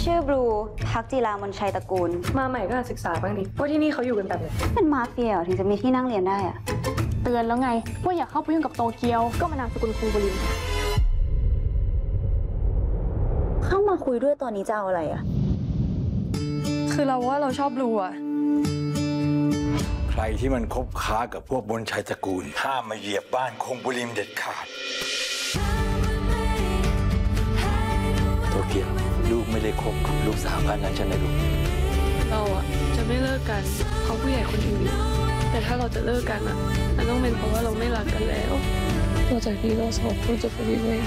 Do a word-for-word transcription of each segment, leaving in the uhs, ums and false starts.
ชื่อบลูพักจิรามนชัยตระกูลมาใหม่ก็ศึกษาบ้างดิว่าที่นี่เขาอยู่กันแบบไหนเป็นมาเฟียถึงจะมีที่นั่งเรียนได้อะเตือนแล้วไงว่าอย่าเข้าไปยุ่งกับโตเกียวก็มานามสกุลคุงบุรินเข้ามาคุยด้วยตอนนี้จะเอาอะไรอะคือเราว่าเราชอบบลูอะใครที่มันคบค้ากับพวกมนชัยตระกูลห้ามมาเหยียบบ้านคงบุริมเด็ดขาดโตเกียวลูกไม่ได้คบกับลูกสาวบ้านนั้นใช่ไหมลูกเราอะจะไม่เลิกกันเพราะผู้ใหญ่คนอื่นแต่ถ้าเราจะเลิกกันอะมันต้องเป็นเพราะว่าเราไม่รักกันแล้วต่อจากนี้เราสองคนจะไปยังไง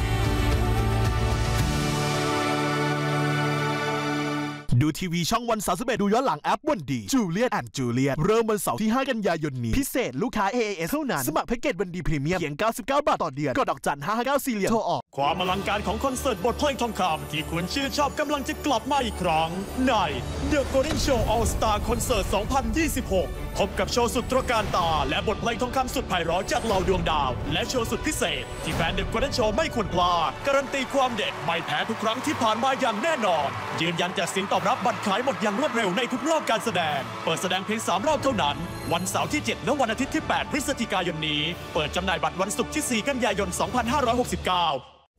ดูทีวีช่องวันสามสิบเอ็ดดูย้อนหลังแอปวันดีจูเลียตแอนด์จูเลียตเริ่มวันเสาร์ที่ห้ากันยายนนี้พิเศษลูกค้า เอ เอ เอส เท่านั้นสมัครแพ็กเกจวันดีพรีเมียมเพียงเก้าสิบเก้าบาทต่อเดือนกดดอกจันห้าห้าเก้าสี่เหลี่ยมโทรออกความอลังการของคอนเสิร์ตบทเพลงทองคำที่คุณชื่นชอบกำลังจะกลับมาอีกครั้งใน The Golden Show All Star Concert สองพันยี่สิบหกพบกับโชว์สุดตระการตาและบทเพลงทองคำสุดไพเราะจากเหล่าดวงดาวและโชว์สุดพิเศษที่แฟน The Golden Show ไม่ควรพลาดการันตีความเด็ดไม่แพ้ทุกครั้งที่ผ่านมาอย่างแน่นอนยืนยันจากเสียงตอบรับบัตรขายหมดอย่างรวดเร็วในทุกรอบการแสดงเปิดแสดงเพียงสามรอบเท่านั้นวันเสาร์ที่เจ็ดและวันอาทิตย์ที่แปดพฤศจิกายนนี้เปิดจำหน่ายบัตรวันศุกร์ที่สี่กันยายนสองพันห้าร้อยหกสิบเก้า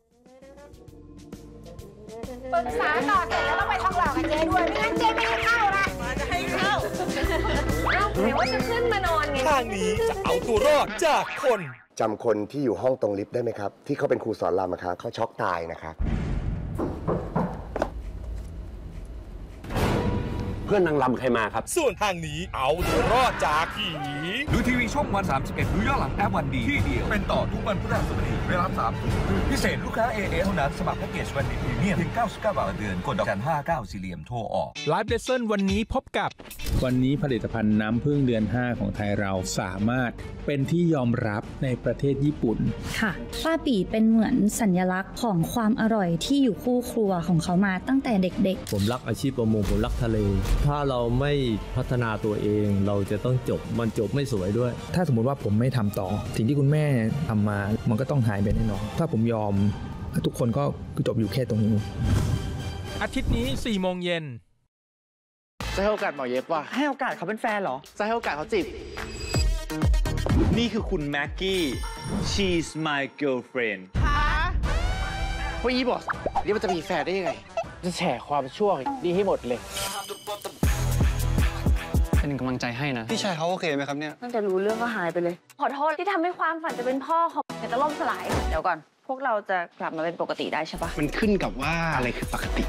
ปรึกษาต่อเสร็จแล้วต้องไปทองหล่อกับเจ๊ด้วยไม่งั้นเจ๊ไม่ให้เข้านะจะให้เข้าเอ้าเดี๋ยวว่าจะขึ้นมานอนไงทางนี้จะเอาตัวรอดจากคนจำคนที่อยู่ห้องตรงลิฟต์ได้ไหมครับที่เขาเป็นครูสอนรำนะคะเขาช็อกตายนะคะเพื่อนนางรำใครมาครับส่วนทางนี้เอาตัวรอดจากผีดูทีวีช่องวันสามสิบเอ็ดดูย้อนหลังแอปวันดีที่เดียวเป็นต่อทุกวันพฤหัสบดีเวลาสามทุ่มพิเศษลูกค้า เอ เอ เท่านั้นสมัครแพ็กเกจวันดีพรีเมียมเพียงเก้าสิบเก้าบาทต่อเดือนกดดอกจันห้าเก้าสี่เหลี่ยมโทรออกไลฟ์เลสเซ่นวันนี้พบกับวันนี้ผลิตภัณฑ์น้ำผึ้งเดือนห้าของไทยเราสามารถเป็นที่ยอมรับในประเทศญี่ปุ่นค่ะป้าปี่เป็นเหมือนสัญลักษณ์ของความอร่อยที่อยู่คู่ครัวของเขามาตั้งแต่เด็กๆผมรักอาชีพประมงผมรักทะเลถ้าเราไม่พัฒนาตัวเองเราจะต้องจบมันจบไม่สวยด้วยถ้าสมมติว่าผมไม่ทำต่อสิ่งที่คุณแม่ทำมามันก็ต้องหายไปแน่นอนถ้าผมยอมทุกคนก็จบอยู่แค่ตรงนี้อาทิตย์นี้สี่โมงเย็นจะให้โอกาสหมอเย็บว่ะให้โอกาสเขาเป็นแฟนเหรอจะให้โอกาสเขาจีบนี่คือคุณแม็กกี้ she's my girlfriend ฮะว่าอีบอสนี่มันจะมีแฟนได้ยังไงจะแฉความชั่วดีให้หมดเลยเป็นกำลังใจให้นะพี่ชายเขาโอเคไหมครับเนี่ยตั้งแต่รู้เรื่องก็หายไปเลยขอโทษที่ทำให้ความฝันจะเป็นพ่อของจะล่มสลายเดี๋ยวก่อนพวกเราจะกลับมาเป็นปกติได้ใช่ปะมันขึ้นกับว่าอะไรคือปกติ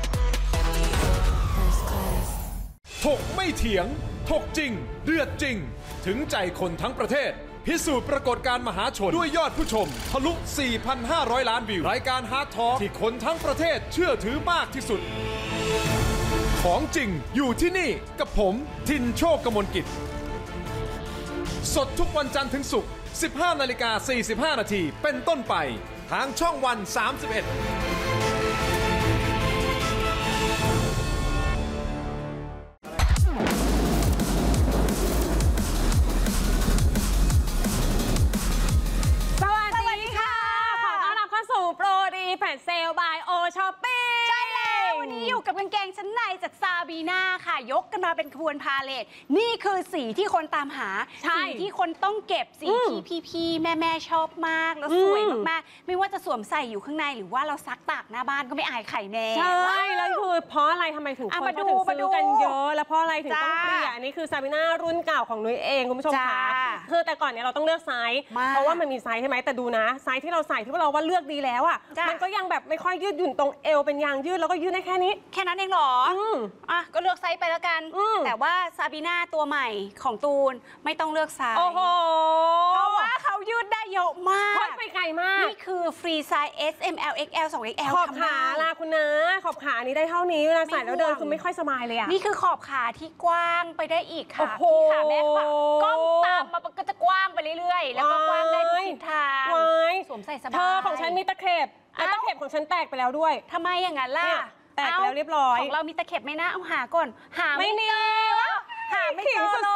ถกไม่เถียงถกจริงเดือดจริงถึงใจคนทั้งประเทศพิสูจน์ปรากฏการณ์มหาชนด้วยยอดผู้ชมทะลุ สี่พันห้าร้อย ล้านวิวรายการฮาร์ดทอล์กที่คนทั้งประเทศเชื่อถือมากที่สุดของจริงอยู่ที่นี่กับผมทินโชคกมลกิจสดทุกวันจันทร์ถึงศุกร์ สิบห้านาฬิกาสี่สิบห้านาทีเป็นต้นไปทางช่องวันสามสิบเอ็ดโปรดีแผ่นเซลบายโอช้อปปิ้งใช่แล้ววันนี้อยู่กับกางเกงชั้นในจากซาบีน่าค่ะยกกันมาเป็นขบวนพาเลทนี่คือสีที่คนตามหาสีที่คนต้องเก็บสีที่พี่ๆแม่ๆชอบมากแล้วสวยมากๆไม่ว่าจะสวมใส่อยู่ข้างในหรือว่าเราซักตากหน้าบ้านก็ไม่อายใครแน่ใช่แล้วคือเพราะอะไรทำไมถึงคนเขาถึงซื้อกันเยอะแล้วเพราะอะไรถึงต้องเปลี่ยนอันนี้คือซาบีน่ารุ่นเก่าของนุ้ยเองคุณผู้ชมคะคือแต่ก่อนเนี่ยเราต้องเลือกไซส์เพราะว่ามันมีไซส์ใช่ไหมแต่ดูนะไซส์ที่เราใส่ที่เราว่าเลือกดีแล้วอ่ะมันก็ยังแบบไม่ค่อยยืดหยุ่นตรงเอวเป็นยางยืดแล้วก็ยืดได้แค่นี้แค่นั้นเองเหรออ่ะก็เลือกไซส์ไปแล้วกันแต่ว่าซาบีน่าตัวใหม่ของตูนไม่ต้องเลือกไซส์โอ้โหเพราะว่าเขายืดได้เยอะมากพ้นไปไกลมากนี่คือฟรีไซส์ เอส เอ็ม แอล เอ็กซ์ แอล สอง เอ็กซ์ แอลขอบขาล่ะคุณนะขอบขานี้ได้เท่านี้เวลาใส่แล้วเดินคือไม่ค่อยสบายเลยอ่ะนี่คือขอบขาที่กว้างไปได้อีกค่ะพี่ขาแม่ค่ะก้มตามมาก็จะกว้างไปเรื่อยๆแล้วก็กว้างได้ทุกทิศทางสวมใส่สบายเธอของฉันมีตะเข็บแล้วตะเข็บของฉันแตกไปแล้วด้วยทำไมอย่างนั้นล่ะแตกแล้วเรียบร้อยของเรามีตะเข็บไหมนะเอาหาก่อนหาไม่มีหาไม่เจอเลย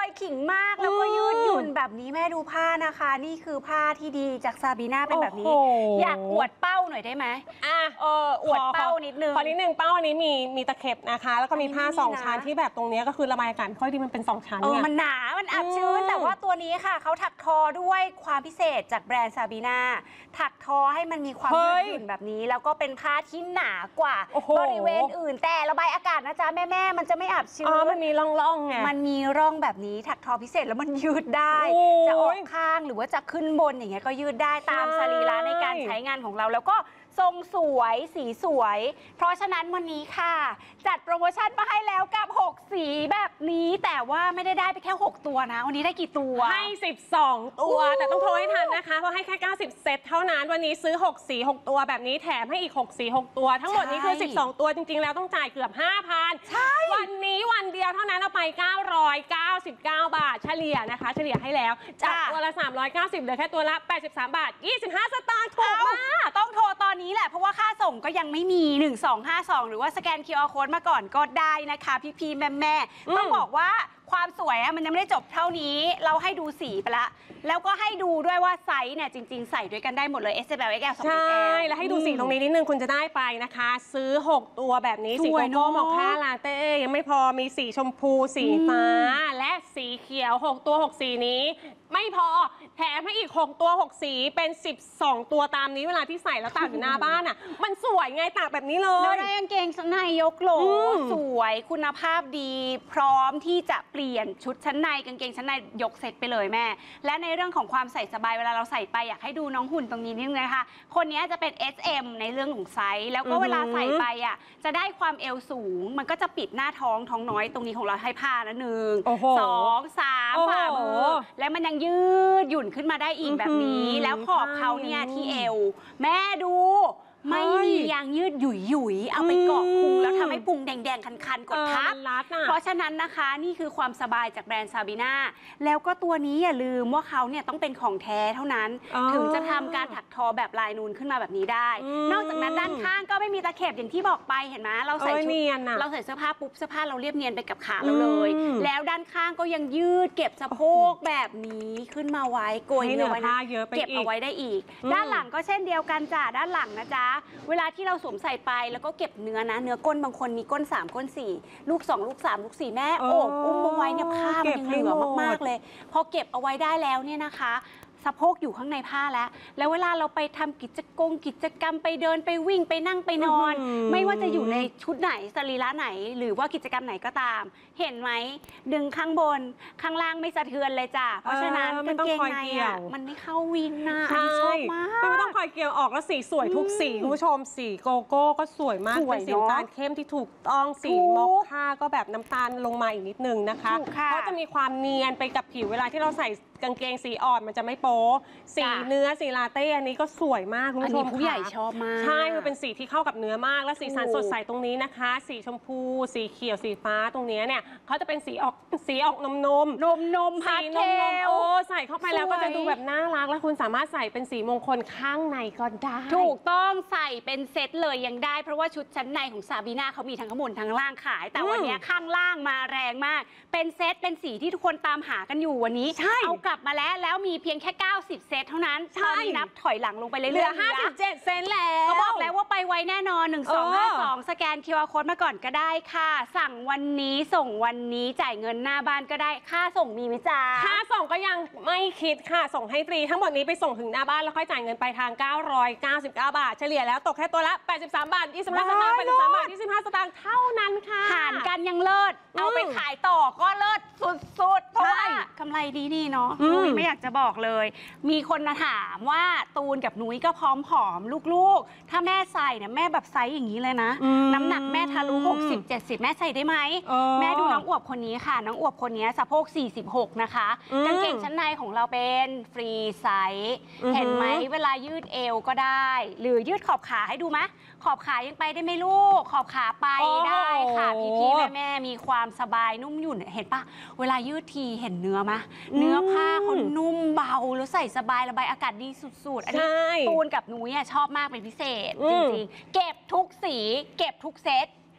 ขิงมากแล้วก็ยืดหยุ่นแบบนี้แม่ดูผ้านะคะ นี่คือผ้าที่ดีจากซาบีน่าเป็นแบบนี้ อยากอวดเป้าหน่อยได้ไหมอ่ะเอออวดเป้านิดนึงพอนิดนึงเป้าอันนี้มีมีตะเข็บนะคะแล้วก็มีผ้าสองชั้นที่แบบตรงนี้ก็คือระบายอากาศค่อยดีมันเป็นสองชั้นเออมันหนามันอับชื้นแต่ว่าตัวนี้ค่ะเขาถักทอด้วยความพิเศษจากแบรนด์ซาบีน่าถักทอให้มันมีความยืดหยุ่นแบบนี้แล้วก็เป็นผ้าที่หนากว่าบริเวณอื่นแต่ระบายอากาศนะจ๊ะแม่แม่มันจะไม่อับชื้นอ๋อมันมีร่องๆไงมันมีร่องแบบนี้ถักทอพิเศษแล้วมันยืดได้จะออกข้างหรือว่าจะขึ้นบนอย่างเงี้ยก็ยืดได้ตามสรีระในการใช้งานของเราแล้วก็ทรงสวยสีสวยเพราะฉะนั้นวันนี้ค่ะจัดโปรโมชั่นมาให้แล้วกับหกสีแบบนี้แต่ว่าไม่ได้ได้ไปแค่หกตัวนะวันนี้ได้กี่ตัวให้สิบสองตัวแต่ต้องโทรให้ทันนะคะเพราะให้แค่เก้าสิบเซตเท่านั้นวันนี้ซื้อหกสีหกตัวแบบนี้แถมให้อีกหกสีหกตัวทั้งหมดนี้คือสิบสองตัวจริงๆแล้วต้องจ่ายเกือบ ห้าพันใช่วันนี้วันเดียวเท่านั้นเอาไปเก้าร้อยเก้าสิบเก้าบาทเฉลี่ยนะคะเฉลี่ยให้แล้วจากตัวละสามร้อยเก้าสิบเหลือแค่ตัวละแปดสิบสามบาทยี่สิบห้าสตางค์ถูกมากต้องโทรตอนนี้แหละเพราะว่าค่าส่งก็ยังไม่มีหนึ่งสองห้าสองหรือว่าสแกน คิว อาร์ Code มาก่อนก็ได้นะคะพี่ๆแม่ๆต้องบอกว่าความสวยมันยังไม่ได้จบเท่านี้เราให้ดูสีไปละแล้วก็ให้ดูด้วยว่าไซส์เนี่ยจริงๆใส่ด้วยกันได้หมดเลย เอส เอ็ม แอล เอ็กซ์ แอล สอง เอ็กซ์ แอลใช่แล้วให้ดูสีตรงนี้นิดนึงคุณจะได้ไปนะคะซื้อหกตัวแบบนี้สีโกโก้มอคค่าลาเต้ยังไม่พอมีสีชมพูสีฟ้าและสีเขียวหกตัวหกสีนี้ไม่พอแถมให้อีกหกตัวหกสีเป็นสิบสองตัวตามนี้เวลาที่ใส่แล้วตากอยู่หน้าบ้านอ่ะมันสวยไงตากแบบนี้เลยแล้วได้กางเกงชั้นในยกโหลสวยคุณภาพดีพร้อมที่จะเปลี่ยนชุดชั้นในกางเกงชั้นในยกเสร็จไปเลยแม่และในเรื่องของความใส่สบายเวลาเราใส่ไปอยากให้ดูน้องหุ่นตรงนี้นิดนึงนะคะคนนี้จะเป็น เอส เอ็ม ในเรื่องของไซส์แล้วก็เวลาใส่ไปอ่ะจะได้ความเอวสูงมันก็จะปิดหน้าท้องท้องน้อยตรงนี้ของเราให้ผ้าละหนึ่งสองสามฝ่ามือแล้วมันยังยืดหยุ่นขึ้นมาได้อีกแบบนี้แล้วขอบเขาเนี่ยที่เอวแม่ดูไม่มียางยืดหยุ่ยหยุยเอาไปเกาะพุงแล้วทำให้พุงแดงๆคันๆกดทับเพราะฉะนั้นนะคะนี่คือความสบายจากแบรนด์ซาบีน่าแล้วก็ตัวนี้อย่าลืมว่าเขาเนี่ยต้องเป็นของแท้เท่านั้นถึงจะทำการถักทอแบบลายนูนขึ้นมาแบบนี้ได้นอกจากนั้นด้านข้างก็ไม่มีตะเข็บอย่างที่บอกไปเห็นไหมเราใส่ชุดเราใส่เสื้อผ้าปุ๊บเสื้อผ้าเราเรียบเนียนไปกับขาเราเลยแล้วด้านข้างก็ยังยืดเก็บสะโพกแบบนี้ขึ้นมาไว้โกยเนื้อไว้เก็บเอาไว้ได้อีกด้านหลังก็เช่นเดียวกันจ้ะด้านหลังนะจ๊ะเวลาที่เราสวมใส่ไปแล้วก็เก็บเนื้อนะเนื้อก้นบางคนมีก้นสามก้นสี่ลูกสองลูกสามลูกสี่แม่โอบอุ้มเอาไว้เนี่ยผ้ามันยังเหลือมากๆเลยพอเก็บเอาไว้ได้แล้วเนี่ยนะคะสะโพกอยู่ข้างในผ้าแล้วแล้วเวลาเราไปทำกิจกรรมกิจกรรมไปเดินไปวิ่งไปนั่งไปนอน ไม่ว่าจะอยู่ในชุดไหนสรีระไหนหรือว่ากิจกรรมไหนก็ตามเห็นไหมดึงข้างบนข้างล่างไม่สะเทือนเลยจ้ะเพราะฉะนั้นกางเกงในอ่ะมันไม่เข้าวินนะอันนี้ชอบมากไม่ต้องคอยเกี่ยวออกแล้วสีสวยทุกสีคุณผู้ชมสีโกโก้ก็สวยมากเป็นสีน้ำตาลเข้มที่ถูกต้องสีมอคค่าก็แบบน้ำตาลลงมาอีกนิดนึงนะคะเพราะจะมีความเนียนไปกับผิวเวลาที่เราใส่กางเกงสีอ่อนมันจะไม่โป๊สีเนื้อสีลาเต้อันนี้ก็สวยมากคุณผู้ชมผู้ใหญ่ชอบมากใช่มันเป็นสีที่เข้ากับเนื้อมากและสีสันสดใสตรงนี้นะคะสีชมพูสีเขียวสีฟ้าตรงนี้เนี่ยเขาจะเป็นสีออกสีออกนมนมนมนมพาสเทลโอ้ใส่เข้าไปแล้วก็จะดูแบบน่ารักและคุณสามารถใส่เป็นสีมงคลข้างในก็ได้ถูกต้องใส่เป็นเซตเลยยังได้เพราะว่าชุดชั้นในของซาบีน่าเขามีทั้งข้างบนทั้งล่างขายแต่วันนี้ข้างล่างมาแรงมากเป็นเซตเป็นสีที่ทุกคนตามหากันอยู่วันนี้เอากลับมาแล้วแล้วมีเพียงแค่เก้าสิบเซตเท่านั้นตอนนี้นับถอยหลังลงไปเรื่อยๆเหลือห้าสิบเจ็ดเซตแล้วก็บอกแล้วว่าไปไวแน่นอนหนึ่งสองห้าสองสแกน คิว อาร์ Code มาก่อนก็ได้ค่ะสั่งวันนี้ส่งวันนี้จ่ายเงินหน้าบ้านก็ได้ค่าส่งมีไหมจ๊ะค่าส่งก็ยังไม่คิดค่ะส่งให้ฟรีทั้งหมดนี้ไปส่งถึงหน้าบ้านแล้วค่อยจ่ายเงินไปทางเก้าร้อยเก้าสิบเก้าบาทเฉลี่ยแล้วตกแค่ตัวละแปดสิบสามบาทยี่สิบห้าสตางค์แปดสิบสามบาทยี่สิบห้าสตางค์เท่านั้นค่ะหารกันยังเลิศเอาไปขายต่อก็เลิศสุดๆเพราะว่ากำไรดีๆเนาะไม่อยากจะบอกเลยมีคนมาถามว่าตูนกับนุ้ยก็พร้อมผอมลูกๆถ้าแม่ใส่เนี่ยแม่แบบไซส์อย่างนี้เลยนะน้ำหนักแม่ทะลุหกสิบ เจ็ดสิบแม่ใส่ได้ไหมแม่ดูน้องอวบคนนี้ค่ะน้องอวบคนนี้สะโพกสี่สิบหกนะคะกางเกงชั้นในของเราเป็นฟรีไซส์เห็นไหมเวลายืดเอวก็ได้หรือยืดขอบขาให้ดูไหมขอบขายังไปได้ไหมลูกขอบขาไปได้ค่ะพี่ๆแม่ๆมีความสบายนุ่มหยุ่นเห็นปะเวลายืดทีเห็นเนื้อมะเนื้อผ้าเขานุ่มเบาแล้วใส่สบายระบายอากาศดีสุดๆอันนี้ตูนกับนุ้ยชอบมากเป็นพิเศษจริงๆเก็บทุกสีเก็บทุกเซต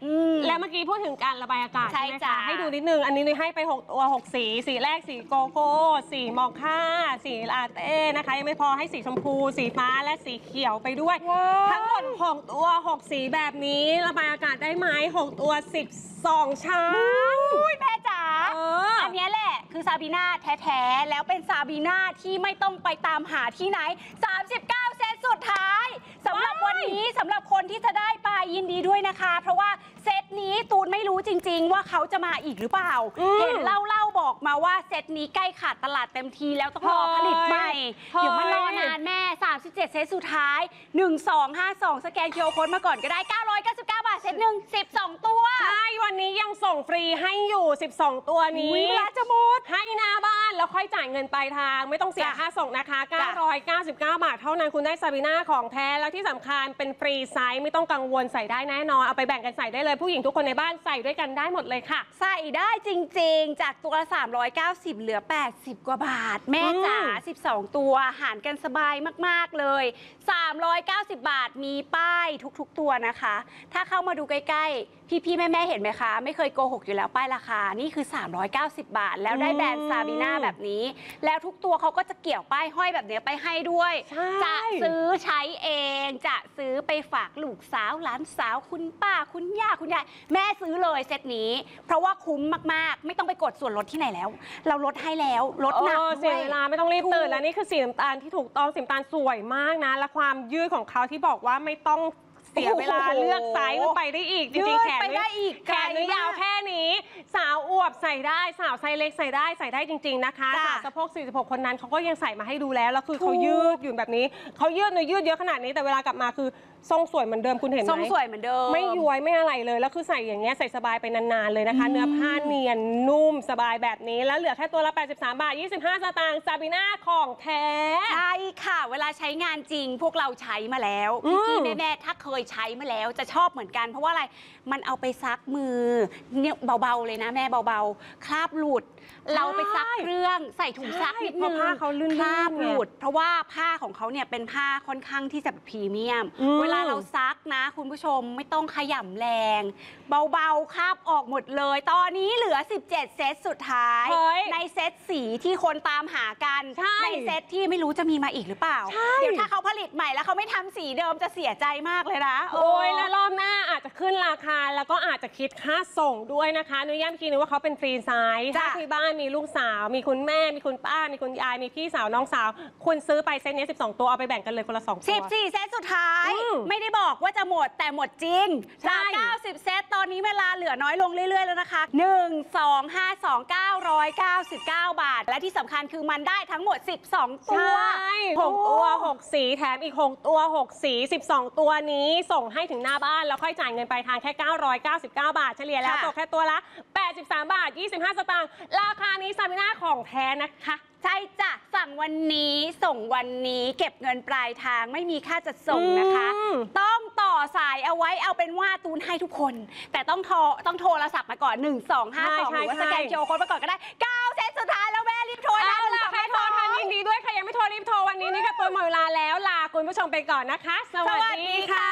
แล้วเมื่อกี้พูดถึงการระบายอากาศใช่ใช่ไหมจ้ะคะให้ดูนิดนึงอันนี้นุ้ยให้ไปหกตัวหกสีสีแรกสีโกโก้สีมอคค่าสีลาเต้นะคะยังไม่พอให้สีชมพูสีฟ้าและสีเขียวไปด้วยทั้งหมดหกตัวหกสีแบบนี้ระบายอากาศได้ไหมหกตัวสิบสองชั้นอุ้ยแม่จ๋าเอออัอันนี้แหละคือซาบีน่าแท้ๆแล้วเป็นซาบีน่าที่ไม่ต้องไปตามหาที่ไหนสามสิบเก้าเซตสุดท้ายสำหรับวันนี้สำหรับคนที่จะได้ไปยินดีด้วยนะคะ เพราะว่าเซตนี้ตูนไม่รู้จริงๆว่าเขาจะมาอีกหรือเปล่าเห็นเล่าเล่าๆบอกมาว่าเซตนี้ใกล้ขาดตลาดเต็มทีแล้วต้องรอผลิตใหม่เฮ้ยเดี๋ยวมันรอนานแม่สามสิบเจ็ดเซตสุดท้ายหนึ่ง สอง ห้า สองสแกน คิว อาร์ โค้ดมาก่อนก็ได้เก้าร้อยเก้าสิบเก้าบาทเซตหนึ่งสิบสองตัวใช่วันนี้ยังส่งฟรีให้อยู่สิบสองตัวนี้อุ๊ยเวลาจะหมดให้หน้าบ้านแล้วค่อยจ่ายเงินปลายทางไม่ต้องเสียค่าส่งนะคะเก้าร้อยเก้าสิบเก้าบาทเท่านั้นคุณได้ซาบีน่าของแท้แล้วที่สำคัญเป็นฟรีไซส์ไม่ต้องกังวลใส่ได้แน่นอนเอาไปแบ่งกันใส่ได้เลยผู้หญิงทุกคนในบ้านใส่ด้วยกันได้หมดเลยค่ะใส่ได้จริงๆ จากตัวละสามร้อยเก้าสิบเหลือแปดสิบกว่าบาท แม่จ๋าสิบสองตัวหารกันสบายมากๆเลยสามร้อยเก้าสิบบาทมีป้ายทุกๆตัวนะคะ ถ้าเข้ามาดูใกล้ๆพี่ๆแม่ๆเห็นไหมคะไม่เคยโกหกอยู่แล้วป้ายราคานี่คือสามร้อยเก้าสิบบาท แล้วได้แบรนด์ซาบีน่าแบบนี้แล้วทุกตัวเขาก็จะเกี่ยวป้ายห้อยแบบนี้ไปให้ด้วยจะซื้อใช้เองจะซื้อไปฝากลูกสาวหลานสาวคุณป้าคุณย่าคุณยายแม่ซื้อเลยเซตนี้เพราะว่าคุ้มมากๆไม่ต้องไปกดส่วนลดที่ไหนแล้ว เราลดให้แล้วลดหนักเออด้เสีวยยเวลาไม่ต้องรีบตื่นแล้วนี่คือสีน้ำตาลที่ถูกต้องสีน้ำตาลสวยมากนะและความยืดของเขาที่บอกว่าไม่ต้องเสียเวลาเลือกไซส์ขึ้นไปได้อีกจริงๆแขนไปได้อีกแขนยาวแค่นี้สาวอวบใส่ได้สาวไซส์เล็กใส่ได้ใส่ได้จริงๆนะคะสาวสะโพกสี่สิบหกคนนั้นเขาก็ยังใส่มาให้ดูแล้วแล้วคือเขายืดอยู่แบบนี้เขายืดเนื้อยืดเยอะขนาดนี้แต่เวลากลับมาคือทรงสวยเหมือนเดิมคุณเห็นไหมทรงสวยเหมือนเดิมไม่ย้วยไม่อะไรเลยแล้วคือใส่อย่างเงี้ยใส่สบายไปนานๆเลยนะคะเนื้อผ้าเนียนนุ่มสบายแบบนี้แล้วเหลือแค่ตัวละแปดสิบสามบาทยี่สิบห้าสตางค์ซาบีน่าของแท้ใช่ค่ะเวลาใช้งานจริงพวกเราใช้มาแล้วพี่ๆแม่ๆถ้าเคยใช้มาแล้วจะชอบเหมือนกันเพราะว่าอะไรมันเอาไปซักมือเนี่ยเบาๆเลยนะแม่เบาๆคราบหลุดเราไปซักเครื่องใส่ถุงซักนิดนึงเพราะผ้าเขาลื่นๆคราบหลุดเพราะว่าผ้าของเขาเนี่ยเป็นผ้าค่อนข้างที่จะพรีเมียมอืมเวลาเราซักนะคุณผู้ชมไม่ต้องขยำแรง เบาๆคราบออกหมดเลย ตอนนี้เหลือสิบเจ็ดเซตสุดท้ายเฮ้ยในเซตสีที่คนตามหากันใช่ในเซตที่ไม่รู้จะมีมาอีกหรือเปล่าใช่เดี๋ยวถ้าเขาผลิตใหม่แล้วเขาไม่ทำสีเดิมจะเสียใจมากเลยนะโอ้ยแล้วรอบหน้าอาจจะขึ้นราคาแล้วก็อาจจะคิดค่าส่งด้วยนะคะอนุญาตเมื่อกี้นึกว่าเขาเป็นฟรีไซส์ถ้าที่บ้านมีลูกสาวมีคุณแม่มีคุณป้ามีคุณยายมีพี่สาวน้องสาว คุณซื้อไปเซตนี้สิบสองตัวเอาไปแบ่งกันเลยคนละสองตัวสิบสี่เซตสุดท้ายอืมไม่ได้บอกว่าจะหมดแต่หมดจริงใช่จากเก้าสิบเซตตอนนี้เวลาเหลือน้อยลงเรื่อยๆแล้วนะคะหนึ่ง สอง ห้า สอง เก้าร้อยเก้าสิบเก้าบาทและที่สำคัญคือมันได้ทั้งหมดสิบสองตัวใช่หกตัวหกสีแถมอีกหกตัวหกสีสิบสองตัวนี้ส่งให้ถึงหน้าบ้านแล้วค่อยจ่ายเงินปลายทางแค่เก้าร้อยเก้าสิบเก้าบาทเฉลี่ยแล้วค่ะตกแค่ตัวละแปดสิบสามบาทยี่สิบห้าสตางค์ราคานี้ซาบิน่าของแท้นะคะใช่จ้ะสั่งวันนี้ส่งวันนี้เก็บเงินปลายทางไม่มีค่าจัดส่งนะคะอืมต้องต่อสายเอาไว้เอาเป็นว่าตูนให้ทุกคน แต่ต้องโทรต้องโทรศัพท์มาก่อน หนึ่ง สอง ห้า สอง หรือว่าสแกน คิว อาร์ โค้ดมาก่อนก็ได้เก้าเซตสุดท้ายแล้วแม่รีบโทรเอานะล่ะใครโทรทันยินดีด้วยใครยังไม่โทรรีบโทรวันนี้นี่ก็ตัวหมดเวลาแล้วลาคุณผู้ชมไปก่อนนะคะ สวัสดีค่ะ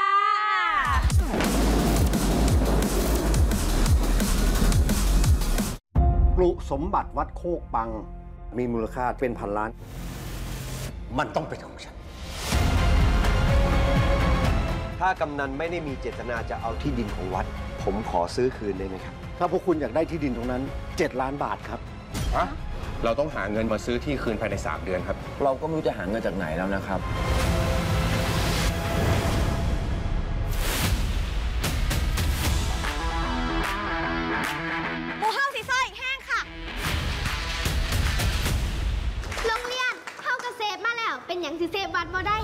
ปลุสมบัติวัดโคกปัง มีมูลค่าเป็นพันล้าน มันต้องเป็นของฉัน ถ้ากำนันไม่ได้มีเจตนาจะเอาที่ดินของวัด ผมขอซื้อคืนได้ไหมครับ ถ้าพวกคุณอยากได้ที่ดินตรงนั้นเจ็ดล้านบาทครับฮะ เราต้องหาเงินมาซื้อที่คืนภายในสามเดือนครับเราก็ไม่รู้จะหาเงินจากไหนแล้วนะครับ